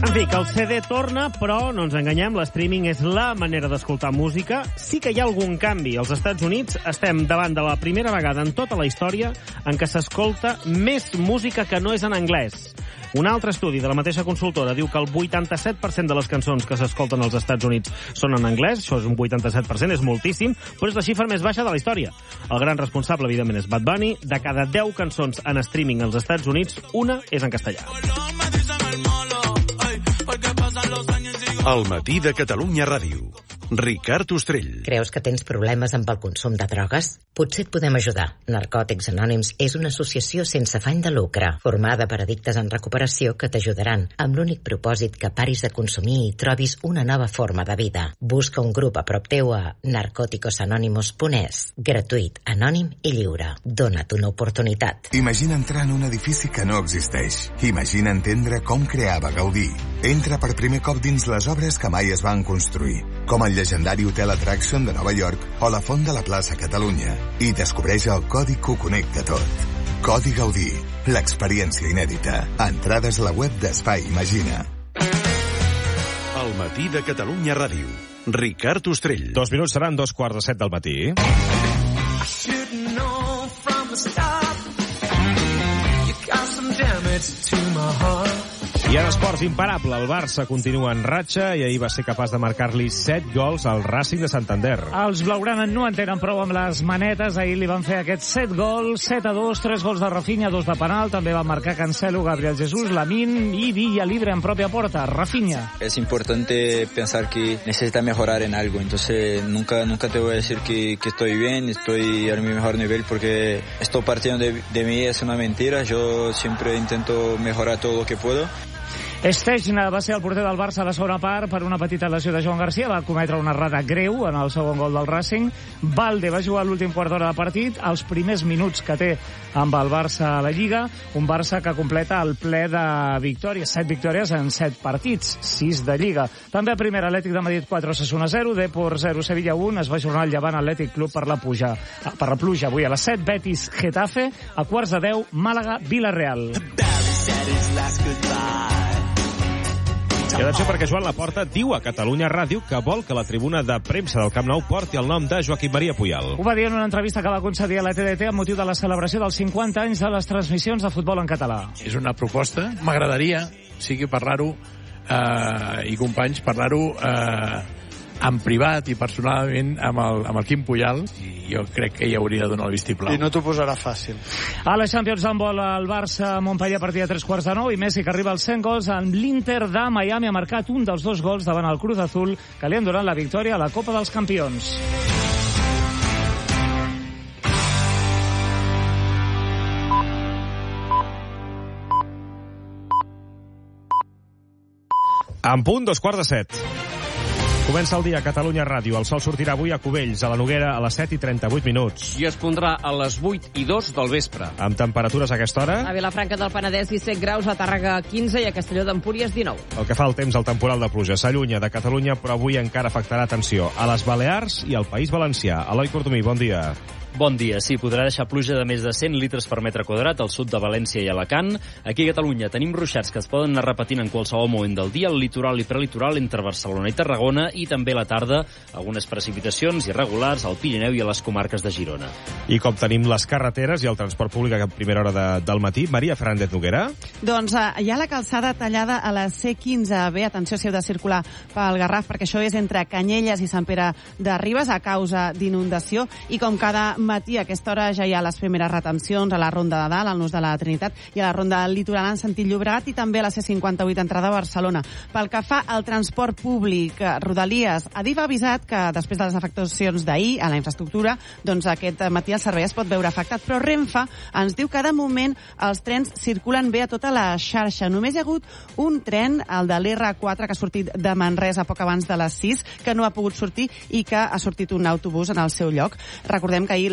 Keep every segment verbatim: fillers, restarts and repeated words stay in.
En fi, que el C D torna, però no ens enganyem, l'streaming és la manera d'escoltar música. Sí que hi ha algun canvi. Als Estats Units estem davant de la primera vegada en tota la història en què s'escolta més música que no és en anglès. Un altre estudi de la mateixa consultora diu que el vuitanta-set per cent de les cançons que s'escolten als Estats Units són en anglès. Això és un vuitanta-set per cent, és moltíssim, però és la xifra més baixa de la història. El gran responsable, evidentment, és Bad Bunny. De cada deu cançons en streaming als Estats Units, una és en castellà. El matí de Catalunya Ràdio. Ricard Ostrell. Creus que tens problemes amb el consum de drogues? Potser et podem ajudar. Narcòtics Anònims és una associació sense afany de lucre, formada per addictes en recuperació que t'ajudaran, amb l'únic propòsit que paris de consumir i trobis una nova forma de vida. Busca un grup a prop teu a narcóticos anónimos punt es. Gratuït, anònim i lliure. Dona't una oportunitat. Imagina entrar en un edifici que no existeix. Imagina entendre com creava Gaudí. Entra per primer cop dins les obres que mai es van construir, com el llegendari Hotel Attraction de Nova York o la Font de la Plaça Catalunya, i descobreix el codi que ho connecta tot. Codi Gaudí, l'experiència inèdita. Entrades a la web d'Espai Imagina. El matí de Catalunya Ràdio. Ricard Ostrell. Dos minuts seran dos quarts de set del matí. I en esports, imparable, el Barça continua en ratxa i ahir va ser capaç de marcar-li set gols al Racing de Santander. Els blaugrana no en tenen prou amb les manetes. Ahir li van fer aquests set gols, set a dos, tres gols de Rafinha, dos de penal. També va marcar Cancelo, Gabriel Jesús, Lamine y Villa libre en propia puerta. Rafinha. Es importante pensar que necesita mejorar en algo. Entonces nunca nunca te voy a decir que, que estoy bien, estoy a mi mejor nivel, porque estoy partiendo de, de mí, es una mentira. Yo siempre intento mejorar todo lo que puedo. Stechna va ser el porter del Barça a la segona part per una petita lesió de Joan Garcia. Va cometre una errada greu en el segon gol del Racing. Valde va jugar l'últim quart d'hora de partit, els primers minuts que té amb el Barça a la Lliga. Un Barça que completa el ple de victòries. Set victòries en set partits, sis de Lliga. També a primera, Atlètic de Madrid quatre, Osasuna zero, Depor zero, Sevilla un. Es va ajornar el Llevant Atlètic Club per la puja, per la pluja. Avui a les set, Betis Getafe. A quarts de deu, Màlaga Villarreal. I atenció perquè Joan Laporta diu a Catalunya Ràdio que vol que la tribuna de premsa del Camp Nou porti el nom de Joaquim Maria Puyal. Ho va dir en una entrevista que va concedir a la T D T amb motiu de la celebració dels cinquanta anys de les transmissions de futbol en català. És una proposta, m'agradaria, sigui parlar-ho, eh, i companys, parlar-ho eh, en privat i personalment amb el, amb el Quim Puyal, i jo crec que hi hauria de donar el vistiplau. I no t'ho posarà fàcil. A la Champions handball, el Barça Montpellier partida a tres quarts de nou i Messi que arriba als cent gols amb l'Inter de Miami ha marcat un dels dos gols davant el Cruz Azul que li han donat la victòria a la Copa dels Campions. En punt, dos quarts de set. Comença el dia a Catalunya Ràdio. El sol sortirà avui a Cubells, a la Noguera, a les set i trenta-vuit minuts. I es pondrà a les vuit i dos del vespre. Amb temperatures a aquesta hora? A Vilafranca del Penedès, disset graus, a Tàrrega, quinze, i a Castelló d'Empúries, dinou. El que fa el temps, el temporal de pluja s'allunya de Catalunya, però avui encara afectarà, atenció, a les Balears i al País Valencià. Eloi Cordomí, bon dia. Bon dia. Sí, podrà deixar pluja de més de cent litres per metre quadrat al sud de València i Alacant. Aquí a Catalunya tenim ruixats que es poden anar repetint en qualsevol moment del dia, al litoral i prelitoral entre Barcelona i Tarragona, i també a la tarda algunes precipitacions irregulars al Pirineu i a les comarques de Girona. I com tenim les carreteres i el transport públic a primera hora de, del matí, Maria Fernández Noguera? Doncs uh, hi ha la calçada tallada a la C quinze B. Atenció si heu de circular pel Garraf, perquè això és entre Canyelles i Sant Pere de Ribes a causa d'inundació, i com cada matí a aquesta hora ja hi ha les primeres retencions a la Ronda de Dalt, al Nus de la Trinitat, i a la Ronda del Litoral en sentit Llobregat, i també a la C cinquanta-vuit entrada a Barcelona. Pel que fa al transport públic, Rodalies, Adif ha avisat que després de les afectacions d'ahir a la infraestructura, doncs aquest matí el servei es pot veure afectat, però Renfe ens diu que de moment els trens circulen bé a tota la xarxa. Només hi ha hagut un tren, el de l'R quatre, que ha sortit de Manresa poc abans de les sis, que no ha pogut sortir i que ha sortit un autobús en el seu lloc. Recordem que ahir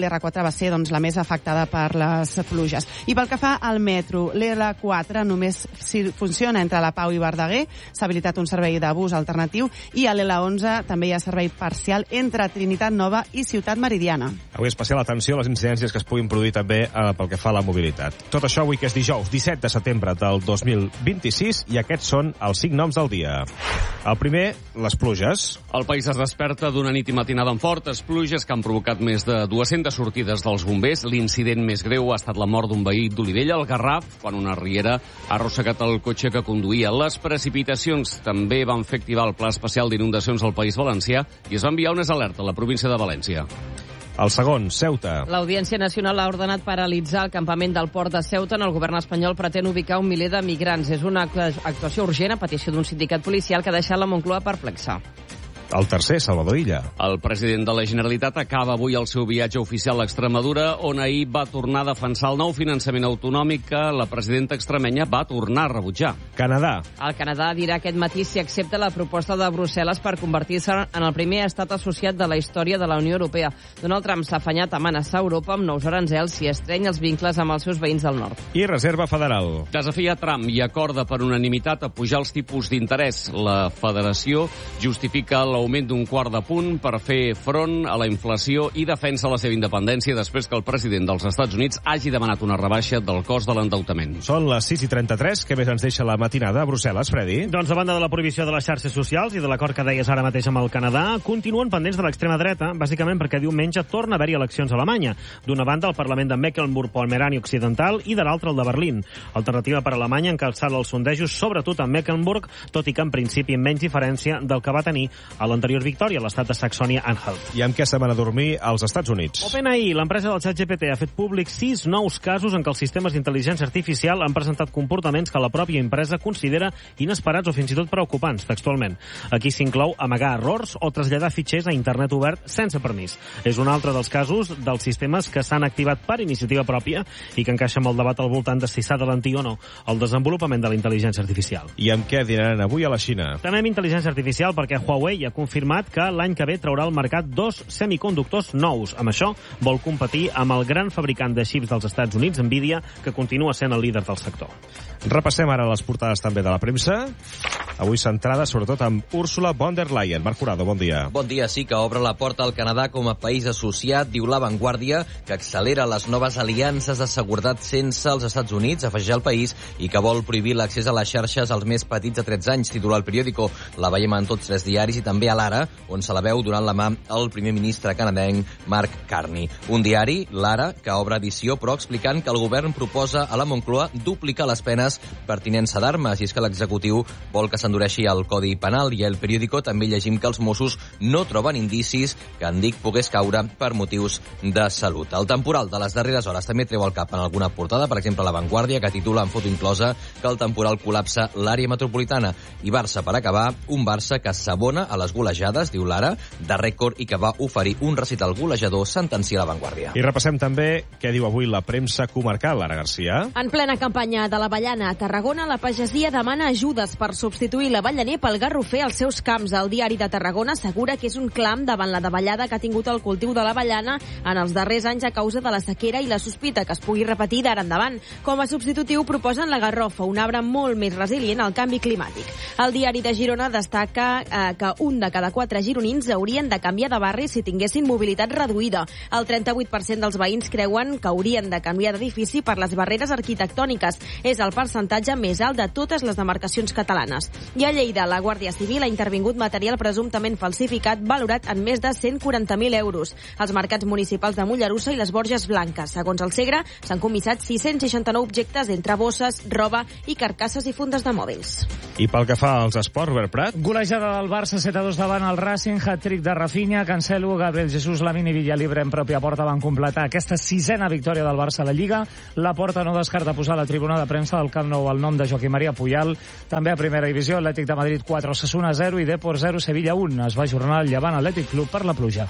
l'R quatre va ser doncs, la més afectada per les pluges. I pel que fa al metro, l'R quatre només funciona entre la Pau i Verdaguer, s'ha habilitat un servei de bus alternatiu, i a l'L onze també hi ha servei parcial entre Trinitat Nova i Ciutat Meridiana. Avui especial atenció a les incidències que es puguin produir també eh, pel que fa a la mobilitat. Tot això avui que és dijous, disset de setembre del dos mil vint-i-sis, i aquests són els cinc noms del dia. El primer, les pluges. El país es desperta d'una nit i matinada amb fortes pluges que han provocat més de dues-centes sortides dels bombers. L'incident més greu ha estat la mort d'un veí d'Olivella, al Garraf, quan una riera ha arrossegat el cotxe que conduïa. Les precipitacions també van fer activar el Pla Especial d'Inundacions al País Valencià i es va enviar unes alertes a la província de València. El segon, Ceuta. L'Audiència Nacional ha ordenat paralitzar el campament del port de Ceuta on el govern espanyol pretén ubicar un miler de migrants. És una actuació urgent a petició d'un sindicat policial que ha deixat la Moncloa perplexa. El tercer, Salvador Illa. El president de la Generalitat acaba avui el seu viatge oficial a Extremadura, on ahir va tornar a defensar el nou finançament autonòmic que la presidenta extremenya va tornar a rebutjar. Canadà. El Canadà dirà aquest matí si accepta la proposta de Brussel·les per convertir-se en el primer estat associat de la història de la Unió Europea. Donald Trump s'ha afanyat a amenaçar Europa amb nous aranzels si estreny els vincles amb els seus veïns del nord. I Reserva Federal. Desafia Trump i acorda per unanimitat a pujar els tipus d'interès. La federació justifica la l'augment d'un quart de punt per fer front a la inflació i defensa la seva independència després que el president dels Estats Units hagi demanat una rebaixa del cost de l'endeutament. Són les sis i trenta-tres. Què més ens deixa la matinada a Brussel·les, Freddy? Doncs a banda de la prohibició de les xarxes socials i de l'acord que deies ara mateix amb el Canadà, continuen pendents de l'extrema dreta, bàsicament perquè diumenge torna a haver-hi eleccions a Alemanya. D'una banda, el Parlament de Mecklenburg-Pomerània Occidental i de l'altra, el de Berlín. Alternativa per a Alemanya encalçada els sondejos, sobretot a Mecklenburg, tot i que en principi amb menys diferència del que va tenir a l'anterior victòria, l'estat de Saxònia-Anhalt. I amb què se van a dormir als Estats Units? OpenAI, l'empresa del ChatGPT, ha fet públic sis nous casos en què els sistemes d'intel·ligència artificial han presentat comportaments que la pròpia empresa considera inesperats o fins i tot preocupants, textualment. Aquí s'inclou amagar errors o traslladar fitxers a internet obert sense permís. És un altre dels casos dels sistemes que s'han activat per iniciativa pròpia i que encaixa amb el debat al voltant de si s'ha d'alentir o no el desenvolupament de la intel·ligència artificial. I amb què dinaran avui a la Xina? També amb intel·ligència artificial perquè Huawei ha confirmat que l'any que ve traurà al mercat dos semiconductors nous. Amb això vol competir amb el gran fabricant de xips dels Estats Units, Nvidia, que continua sent el líder del sector. Repassem ara les portades també de la premsa. Avui centrada sobretot amb Úrsula von der Leyen. Marc Jurado, bon dia. Bon dia, sí que obre la porta al Canadà com a país associat, diu La Vanguardia, que accelera les noves aliances de seguretat sense els Estats Units, afegeix el país, i que vol prohibir l'accés a les xarxes als més petits de tretze anys, titula el periòdico. La veiem en tots tres diaris i també a l'Ara, on se la veu donant la mà al primer ministre canadenc Mark Carney. Un diari, l'Ara, que obre edició, però explicant que el govern proposa a la Moncloa duplicar les penes per tinença d'armes, i és que l'executiu vol que s'endureixi el Codi Penal, i al periòdico també llegim que els Mossos no troben indicis que en Dic pogués caure per motius de salut. El temporal de les darreres hores també treu el cap en alguna portada, per exemple La Vanguardia, que titula amb foto inclosa que el temporal col·lapsa l'àrea metropolitana. I Barça, per acabar, un Barça que s'abona a les golejades, diu l'Ara, de rècord, i que va oferir un recital golejador, sentencia La Vanguardia. I repassem també què diu avui la premsa comarcal, Lara Garcia. En plena campanya de l'avellana a Tarragona, la pagesia demana ajudes per substituir l'avellaner pel garrofer als seus camps. El diari de Tarragona assegura que és un clam davant la davallada que ha tingut el cultiu de l'avellana en els darrers anys a causa de la sequera i la sospita que es pugui repetir d'ara endavant. Com a substitutiu proposen la garrofa, un arbre molt més resilient al canvi climàtic. El diari de Girona destaca eh, que un de cada quatre gironins haurien de canviar de barri si tinguessin mobilitat reduïda. El trenta-vuit per cent dels veïns creuen que haurien de canviar d'edifici per les barreres arquitectòniques. És el percentatge més alt de totes les demarcacions catalanes. I a Lleida, la Guàrdia Civil ha intervingut material presumptament falsificat valorat en més de cent quaranta mil euros. Els mercats municipals de Mollerussa i les Borges Blanques. Segons el Segre, s'han comissat sis-cents seixanta-nou objectes entre bosses, roba i carcasses i fundes de mòbils. I pel que fa als esports, Robert Prat? Golejada del Barça, set a dos davant el Racing, hat-trick de Rafinha, Cancelo, Gabriel Jesús, Lamine i Villalibre en pròpia porta van completar aquesta sisena victòria del Barça a la Lliga. La Porta no descarta posar a la tribuna de premsa del Camp Nou el nom de Joaquim Maria Puyal. També a primera divisió, Atlètic de Madrid quatre, Osasuna zero i Depor zero, Sevilla un. Es va ajornar el Llevant Atlètic Club per la pluja.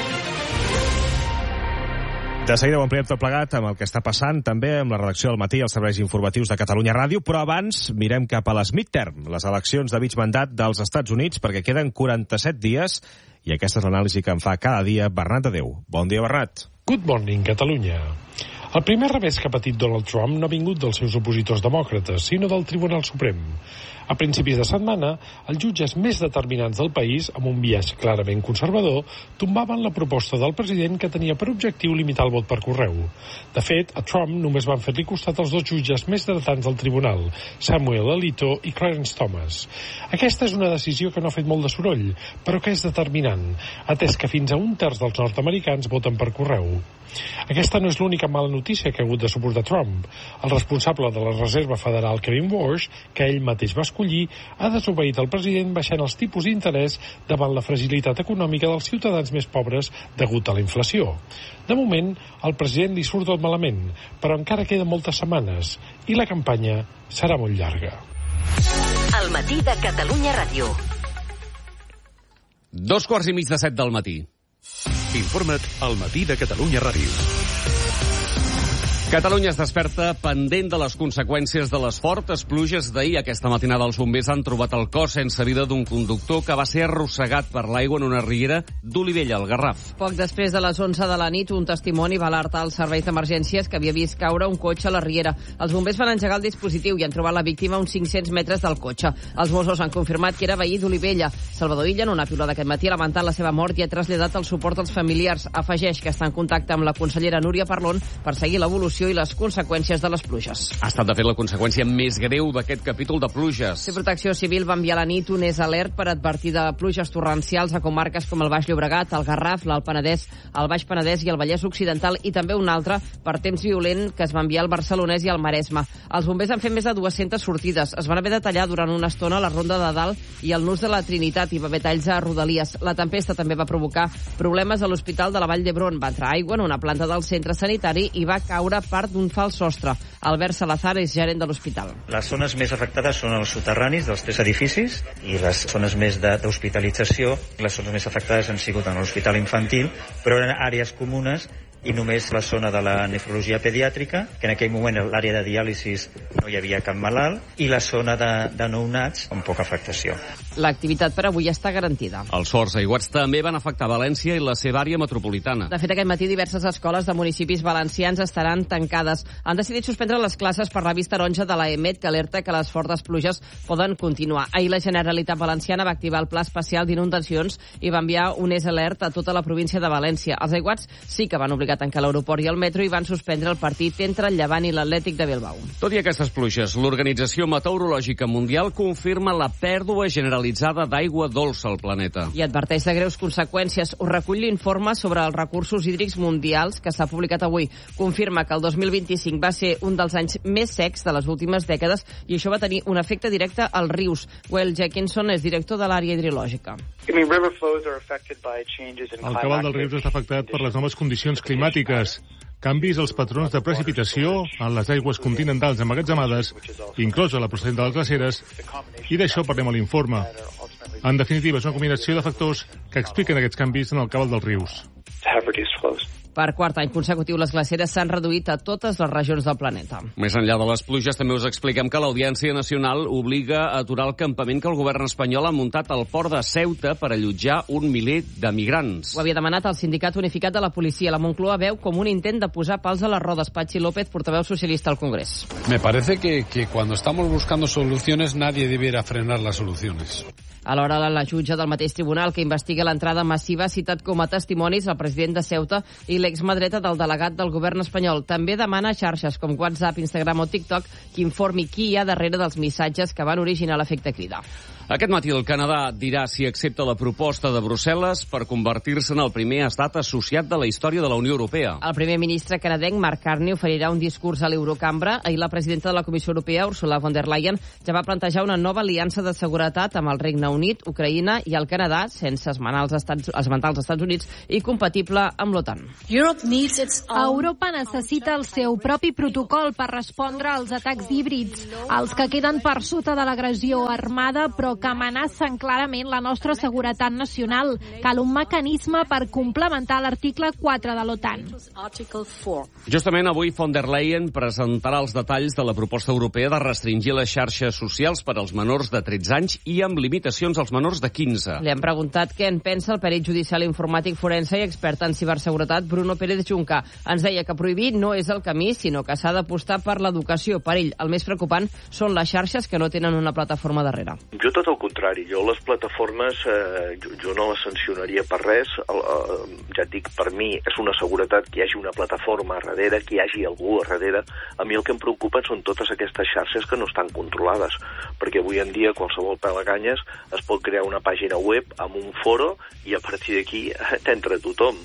De seguida ho ampliem tot plegat amb el que està passant, també amb la redacció del matí als serveis informatius de Catalunya Ràdio, però abans mirem cap a les midterm, les eleccions de mig mandat dels Estats Units, perquè queden quaranta-set dies, i aquesta és l'anàlisi que en fa cada dia Bernat de Déu. Bon dia, Bernat. Good morning, Catalunya. El primer revés que ha patit Donald Trump no ha vingut dels seus opositors demòcrates, sinó del Tribunal Suprem. A principis de setmana, els jutges més determinants del país, amb un biaix clarament conservador, tombaven la proposta del president que tenia per objectiu limitar el vot per correu. De fet, a Trump només van fer-li costat els dos jutges més dretans del tribunal, Samuel Alito i Clarence Thomas. Aquesta és una decisió que no ha fet molt de soroll, però que és determinant, atès que fins a un terç dels nord-americans voten per correu. Aquesta no és l'única mala notícia que ha hagut de suportar Trump. El responsable de la Reserva Federal, Kevin Warsh, que ell mateix va escollir, ha desobeït el president baixant els tipus d'interès davant la fragilitat econòmica dels ciutadans més pobres degut a la inflació. De moment, al president li surt tot malament, però encara queden moltes setmanes i la campanya serà molt llarga. El matí de Catalunya Ràdio. Dos quarts i mig de set del matí. Informa't al matí de Catalunya Ràdio. Catalunya es desperta pendent de les conseqüències de les fortes pluges d'ahir. Aquesta matinada els bombers han trobat el cos sense vida d'un conductor que va ser arrossegat per l'aigua en una riera d'Olivella, al Garraf. Poc després de les onze de la nit, un testimoni va alertar els serveis d'emergències que havia vist caure un cotxe a la riera. Els bombers van engegar el dispositiu i han trobat la víctima a uns cinc-cents metres del cotxe. Els Mossos han confirmat que era veí d'Olivella. Salvador Illa, en una piulada aquest matí, ha lamentat la seva mort i ha traslladat el suport als familiars. Afegeix que està en contacte amb la consellera Núria Parlon per seguir l'evolució i les conseqüències de les pluges. Ha estat, de fet, la conseqüència més greu d'aquest capítol de pluges. Sí, Protecció Civil va enviar a la nit un és alert per advertir de pluges torrencials a comarques com el Baix Llobregat, el Garraf, l'Alt Penedès, el Baix Penedès i el Vallès Occidental, i també un altre per temps violent que es va enviar al Barcelonès i al Maresme. Els bombers han fet més de dues-centes sortides. Es van haver de tallar durant una estona la Ronda de Dalt i el Nus de la Trinitat, i va haver talls a Rodalies. La tempesta també va provocar problemes a l'Hospital de la Vall d'Hebron. Va entrar aigua en una planta del centre sanitari i va caure part d'un fals sostre. Albert Salazar és gerent de l'hospital. Les zones més afectades són els soterranis dels tres edificis i les zones més d'hospitalització. Les zones més afectades han sigut en l'hospital infantil, però eren àrees comunes i només la zona de la nefrologia pediàtrica, que en aquell moment l'àrea de diàlisis no hi havia cap malalt, i la zona de, de nounats amb poca afectació. L'activitat per avui està garantida. Els forts aiguats també van afectar València i la seva àrea metropolitana. De fet, aquest matí diverses escoles de municipis valencians estaran tancades. Han decidit suspendre les classes per l'avís taronja de l'A E M E T, que alerta que les fortes pluges poden continuar. Ahir la Generalitat Valenciana va activar el Pla Especial d'Inundacions i va enviar un és alert a tota la província de València. Els aiguats sí que van obligar a tancar l'aeroport i el metro i van suspendre el partit entre el Llevant i l'Atlètic de Bilbao. Tot i aquestes pluges, l'Organització Meteorològica Mundial confirma la pèrdua generalitzada d'aigua dolça al planeta. I adverteix de greus conseqüències. Ho recull l'informe sobre els recursos hídrics mundials que s'ha publicat avui. Confirma que el dos mil vint-i-cinc va ser un dels anys més secs de les últimes dècades i això va tenir un efecte directe als rius. Will Jackinson és director de l'àrea hidrològica. El cabal dels rius està afectat per les noves condicions climàtiques, canvis als patrons de precipitació en les aigües continentals emmagatzemades, inclosa la procedent de les glaceres, i d'això parlem a l'informe. En definitiva, és una combinació de factors que expliquen aquests canvis en el cabal dels rius. Per quart any consecutiu, les glaceres s'han reduït a totes les regions del planeta. Més enllà de les pluges, també us expliquem que l'Audiència Nacional obliga a aturar el campament que el govern espanyol ha muntat al port de Ceuta per allotjar un miler de migrants. Ho havia demanat el Sindicat Unificat de la Policia. La Moncloa veu com un intent de posar pals a les rodes. Patxi López, portaveu socialista al Congrés. Me parece que, que cuando estamos buscando soluciones, nadie debiera frenar las soluciones. Alhora, la jutge del mateix tribunal que investiga l'entrada massiva ha citat com a testimonis el president de Ceuta i l'exma dreta del delegat del govern espanyol. També demana a xarxes com WhatsApp, Instagram o TikTok que informi qui hi ha darrere dels missatges que van originar l'efecte crida. Aquest matí el Canadà dirà si accepta la proposta de Brussel·les per convertir-se en el primer estat associat de la història de la Unió Europea. El primer ministre canadenc, Mark Carney, oferirà un discurs a l'Eurocambra. Ahir la presidenta de la Comissió Europea, Ursula von der Leyen, ja va plantejar una nova aliança de seguretat amb el Regne Unit, Ucraïna i el Canadà, sense esmentar els Estats, esmentar els Estats Units, i compatible amb l'OTAN. Europa necessita el seu propi protocol per respondre als atacs híbrids, els que queden per sota de l'agressió armada, però però que amenacen clarament la nostra seguretat nacional. Cal un mecanisme per complementar l'article quatre de l'OTAN. Justament avui von der Leyen presentarà els detalls de la proposta europea de restringir les xarxes socials per als menors de tretze anys i amb limitacions als menors de quinze. Li han preguntat què en pensa el perit judicial informàtic forense i expert en ciberseguretat Bruno Pérez Junca. Ens deia que prohibir no és el camí, sinó que s'ha d'apostar per l'educació. Per ell, el més preocupant són les xarxes que no tenen una plataforma darrere. Jo tot el contrari. Jo les plataformes, eh, jo, jo no les sancionaria per res. El, eh, ja et dic, per mi és una seguretat que hi hagi una plataforma a darrere, que hi hagi algú a darrere. A mi el que em preocupa són totes aquestes xarxes que no estan controlades, perquè avui en dia qualsevol pelaganyes es pot crear una pàgina web amb un foro i a partir d'aquí t'entra tothom.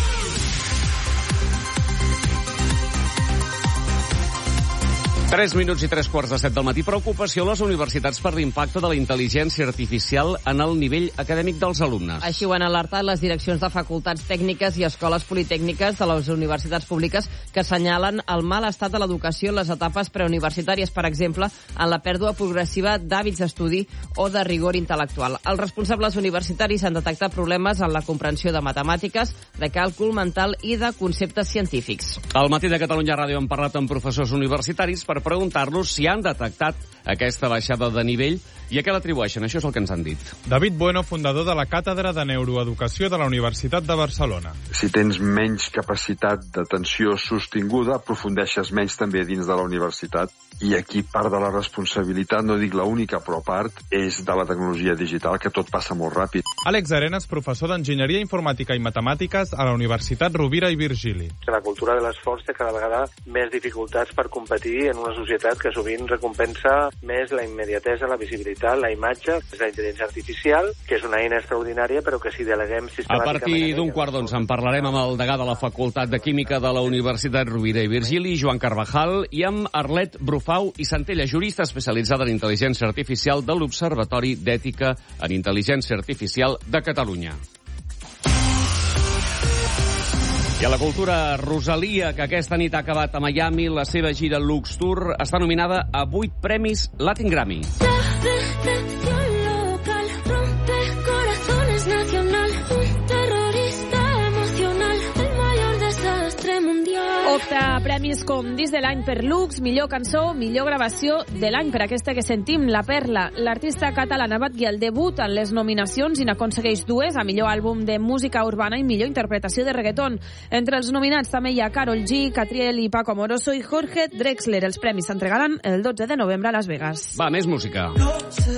Tres minuts i tres quarts de set del matí. Preocupació a les universitats per l'impacte de la intel·ligència artificial en el nivell acadèmic dels alumnes. Així ho han alertat les direccions de facultats tècniques i escoles politècniques de les universitats públiques, que assenyalen el mal estat de l'educació en les etapes preuniversitàries, per exemple, en la pèrdua progressiva d'hàbits d'estudi o de rigor intel·lectual. Els responsables universitaris han detectat problemes en la comprensió de matemàtiques, de càlcul mental i de conceptes científics. Al Matí de Catalunya Ràdio hem parlat amb professors universitaris per preguntar-los si han detectat aquesta baixada de nivell i a què l'atribueixen. Això és el que ens han dit. David Bueno, fundador de la Càtedra de Neuroeducació de la Universitat de Barcelona. Si tens menys capacitat d'atenció sostinguda, aprofundeixes menys també dins de la universitat. I aquí part de la responsabilitat, no dic l'única, però part, és de la tecnologia digital, que tot passa molt ràpid. Àlex Arenas, professor d'Enginyeria Informàtica i Matemàtiques a la Universitat Rovira i Virgili. La cultura de l'esforç té cada vegada més dificultats per competir en una societat que sovint recompensa més la immediatesa, la visibilitat, la imatge. És la intel·ligència artificial, que és una eina extraordinària, però que si deleguem sistemàticament... A partir d'un quart d'onze en parlarem amb el degà de la Facultat de Química de la Universitat Rovira i Virgili, Joan Carvajal, i amb Arlet Brufau i Centella, jurista especialitzada en intel·ligència artificial de l'Observatori d'Ètica en Intel·ligència Artificial de Catalunya. I a la cultura, Rosalia, que aquesta nit ha acabat a Miami, la seva gira Lux Tour està nominada a vuit premis Latin Grammy. Opta a premis com Disc de l'any per Lux, millor cançó, millor gravació de l'any per aquesta que sentim, La Perla. L'artista catalana va guiar el debut en les nominacions i n'aconsegueix dues, a millor àlbum de música urbana i millor interpretació de reggaeton. Entre els nominats també hi ha Karol G, Catriel i Paco Amoroso i Jorge Drexler. Els premis s'entregaran el dotze de novembre a Las Vegas. Va, més música.